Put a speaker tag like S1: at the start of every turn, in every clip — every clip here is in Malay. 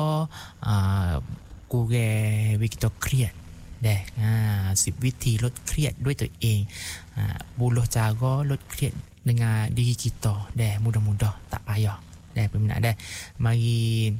S1: กูแกวิกิโตเครียด10 วิธีลดเครียดด้วยตัวเอง10 cara ลดเครียดdengan diri kita mudah-mudah tak payah peminat mari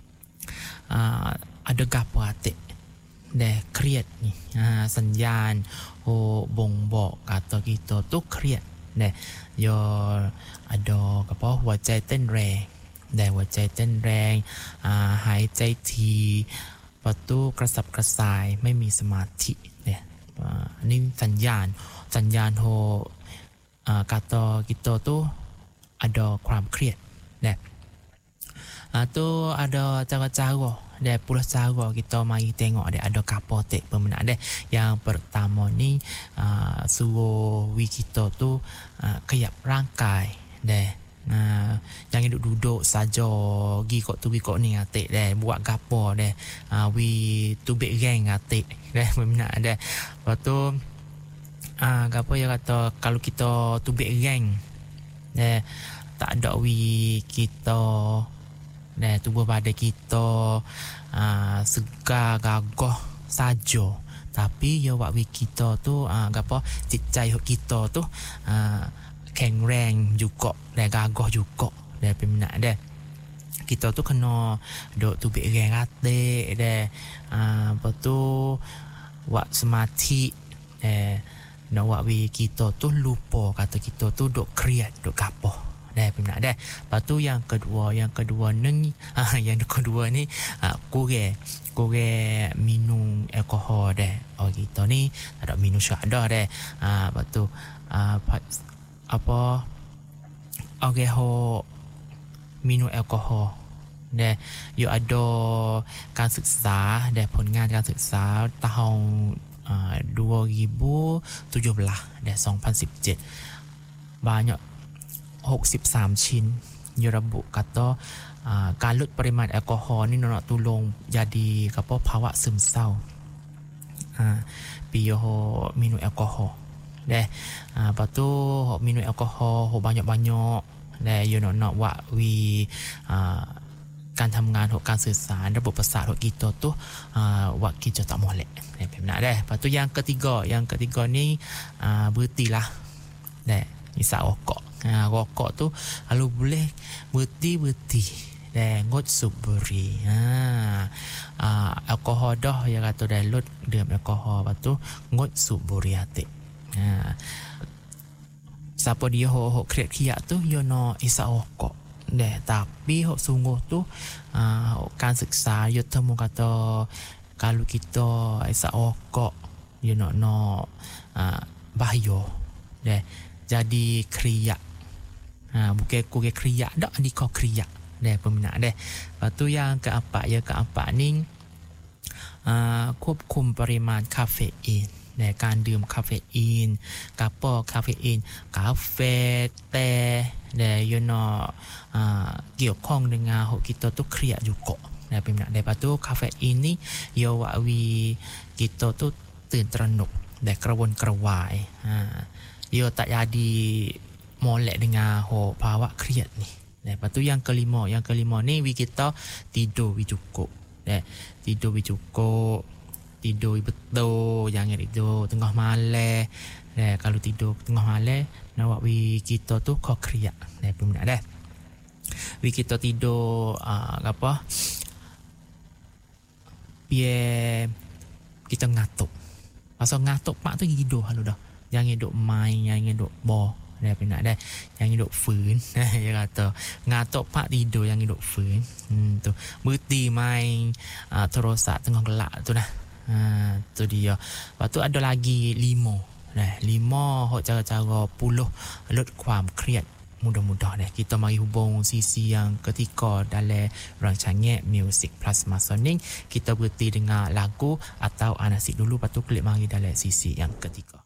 S1: ada gapo atikเครียดนี่สัญญาณบ่งบอกkata kita tu เครียดyo ada apa หัวใจเต้นแรงหัวใจเต้นแรงหายใจทีประตูกระสับกระส่ายไม่มีสมาธินี่สัญญาณโหkata kita tu ada ความเครียดtu ada cara-cara 10 cara kita mari tengok ada gapo tek peminat yang pertama ni suruh kita tu kayap rangkai jangan duduk saja gi kok tu gi kok ni atik buat gapo we tubik geng atik peminat lepas tu gapo ya kata kalau kita tubik geng tak ada we kita tubuh badan kita segar gagah saja tapi ya wak we kita tu gapoจิตใจ kita tu แข็งแรงjuga gagah juga peminat kita tu kena duk tubik geng atik lepas tu wak semati nak wak we kita tu lupa kata kita tu duk kreat duk gapo peminat lepas tu yang kedua ni yang kedua ni kurang minum alkohol kita ni tak ada minum syada lepas tu apa minum alkohol you ada การศึกษาผลงานการศึกษาtahun 2017 2017 banyak 63 ชิ้นยระบุkata การลดปริมาณแอลกอฮอล์นี่nak tolong jadi apa ภาวะซึมเศร้าpi minum alkohol lepas tu minum alkohol banyak-banyak you nak buat we การทำงานของการสื่อสารระบบประสาทของkita tu buat kita tak molek benar lepas tu yang ketiga ni berhentilah misal rokok tu kalau boleh berhenti ngodสูบบุหรี่แอลกอฮอล์dah ya kata dah ลดดื่มแอลกอฮอล์ lepas tu ngod สูบบุหรี่atik siapa dia hok kriak tu yo no isap rokok tapi hok sungguh tu การศึกษา yo temu kata kalau kita isap rokok yo no bahaya jadi kriak bukan kurang kriak dak ni kau kriak peminat lepas tu yang keempat ni ควบคุมปริมาณคาเฟอีนการดื่มคาเฟอีนกาโปคาเฟอีนกาแฟแต่you know เกี่ยวข้องdengan kita tu kriak juga peminat lepas tu kafein ni yo wak we kita tu ตื่นตระหนกกระวนกระวายyo tak jadi molek denganภาวะเครียดni lepas tu yang kelima ni we kita tidur cukup tidur betul jangan tidur tengah malam kalau tidur tengah malam nak we kita tu kau kriak peminat we kita tidur apa biar kita ngatuk pasal ngatuk pak tu tidur halu dah jangan duk main jangan duk boh peminat jangan duk fun dia kata ngatuk pak tidur jangan duk fun tu berhenti main terosak tengah gelap tu dah tu dia lepas tu ada lagi 5 hok cara-cara 10 ลดความเครียดmudah-mudah kita mari hubung sisi yang ketiga dalam rancangan Music Plus Masonic kita berhenti dengar lagu atau anasik dulu lepas tu klik mari dalam sisi yang ketiga